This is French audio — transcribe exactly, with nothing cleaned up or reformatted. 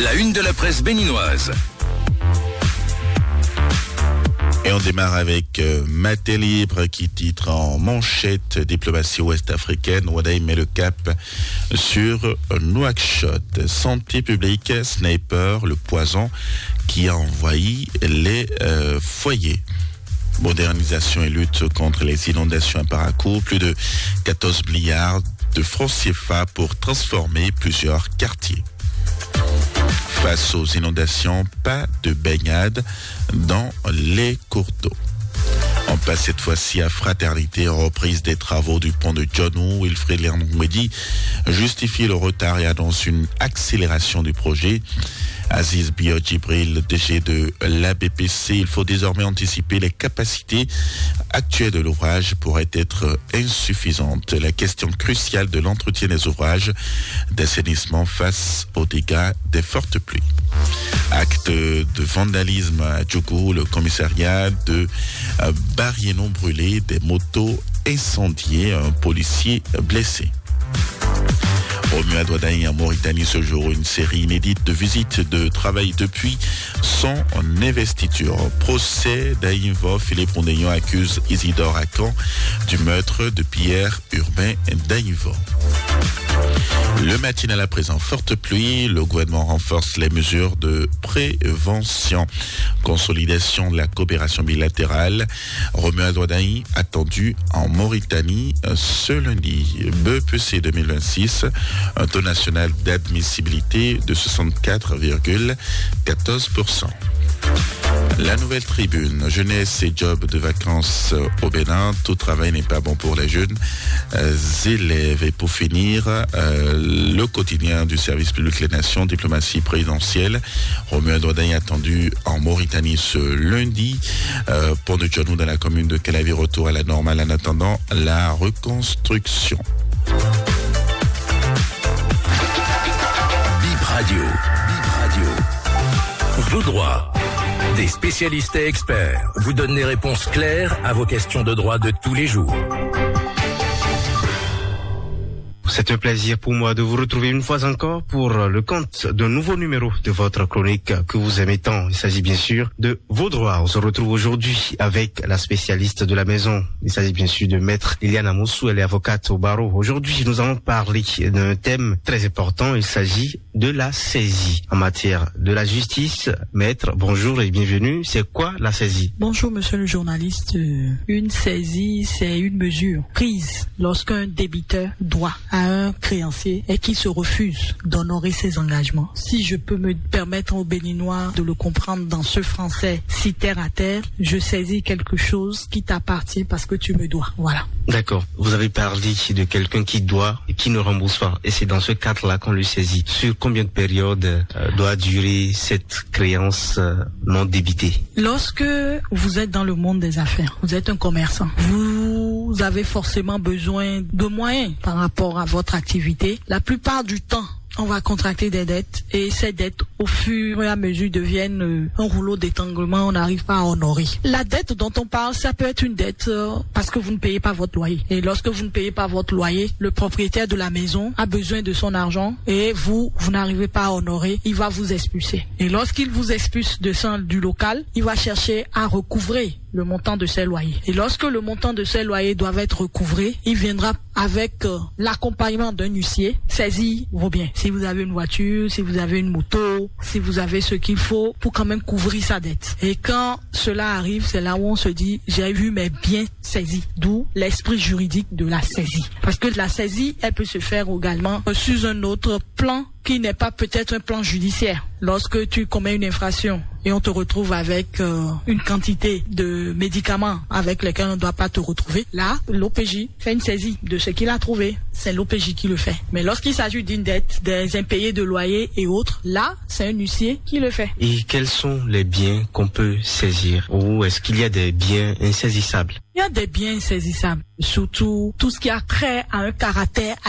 La une de la presse béninoise. Et on démarre avec euh, Maté Libre qui titre en manchette diplomatie ouest-africaine. Wadaï met le cap sur euh, Nouakchott. Santé publique, sniper, le poison qui a envahi les euh, foyers. Modernisation et lutte contre les inondations à Parakou. Plus de quatorze milliards de francs C F A pour transformer plusieurs quartiers. Face aux inondations, pas de baignade dans les cours d'eau. On passe cette fois-ci à Fraternité, reprise des travaux du pont de Djonou. Wilfried Lernoumedi justifie le retard et annonce une accélération du projet. Aziz Bio-Djibril, D G de l'A B P C, il faut désormais anticiper les capacités actuelles de l'ouvrage pourraient être insuffisantes. La question cruciale de l'entretien des ouvrages d'assainissement face aux dégâts des fortes pluies. Acte de vandalisme à Djougou, le commissariat de Bariénon brûlé, des motos incendiées, un policier blessé. Au Muadouadaï en Mauritanie ce jour, une série inédite de visites de travail depuis son investiture. Procès d'Aïnvo, Philippe Rondeillon accuse Isidore Akan du meurtre de Pierre Urbain d'Aïnvo. Le matin à la présent, forte pluie, le gouvernement renforce les mesures de prévention. Consolidation de la coopération bilatérale. Muadouadaï attendu en Mauritanie ce lundi. B P C deux mille vingt-six, un taux national d'admissibilité de soixante-quatre virgule quatorze pour cent. La nouvelle tribune, jeunesse et job de vacances au Bénin, tout travail n'est pas bon pour les jeunes euh, élèves. Et pour finir, euh, le quotidien du service public Les Nations, diplomatie présidentielle. Romuald Douadaï attendu en Mauritanie ce lundi. Euh, pont de Djonou dans la commune de Calavi, retour à la normale en attendant la reconstruction. Bip Radio, Bip Radio. Vos droits. Des spécialistes et experts vous donnent des réponses claires à vos questions de droit de tous les jours. C'est un plaisir pour moi de vous retrouver une fois encore pour le compte d'un nouveau numéro de votre chronique que vous aimez tant. Il s'agit bien sûr de vos droits. On se retrouve aujourd'hui avec la spécialiste de la maison. Il s'agit bien sûr de Maître Liliana Moussou, elle est avocate au barreau. Aujourd'hui, nous allons parler d'un thème très important. Il s'agit de la saisie en matière de la justice. Maître, bonjour et bienvenue. C'est quoi la saisie? Bonjour monsieur le journaliste. Une saisie, c'est une mesure prise lorsqu'un débiteur doit à un créancier et qui se refuse d'honorer ses engagements. Si je peux me permettre aux Béninois de le comprendre dans ce français si terre à terre, je saisis quelque chose qui t'appartient parce que tu me dois. Voilà. D'accord. Vous avez parlé de quelqu'un qui doit et qui ne rembourse pas. Et c'est dans ce cadre-là qu'on le saisit. Sur combien de périodes euh, doit durer cette créance euh, non débitée? Lorsque vous êtes dans le monde des affaires, vous êtes un commerçant, vous avez forcément besoin de moyens par rapport à votre activité. La plupart du temps, on va contracter des dettes et ces dettes, au fur et à mesure, deviennent euh, un rouleau d'étranglement, on n'arrive pas à honorer. La dette dont on parle, ça peut être une dette euh, parce que vous ne payez pas votre loyer. Et lorsque vous ne payez pas votre loyer, le propriétaire de la maison a besoin de son argent et vous, vous n'arrivez pas à honorer, il va vous expulser. Et lorsqu'il vous expulse de son, du local, il va chercher à recouvrer le montant de ses loyers. Et lorsque le montant de ses loyers doit être recouvré, il viendra avec euh, l'accompagnement d'un huissier saisir vos biens. Si vous avez une voiture, si vous avez une moto, si vous avez ce qu'il faut pour quand même couvrir sa dette. Et quand cela arrive, c'est là où on se dit, j'ai vu mes biens saisis. D'où l'esprit juridique de la saisie. Parce que la saisie, elle peut se faire également sur un autre plan qui n'est pas peut-être un plan judiciaire. Lorsque tu commets une infraction et on te retrouve avec euh, une quantité de médicaments avec lesquels on ne doit pas te retrouver, là, l'O P J fait une saisie de ce qu'il a trouvé. C'est l'O P J qui le fait. Mais lorsqu'il s'agit d'une dette, des impayés de loyer et autres, là, c'est un huissier qui le fait. Et quels sont les biens qu'on peut saisir? Ou est-ce qu'il y a des biens insaisissables? Il y a des biens insaisissables, surtout tout ce qui a trait à un caractère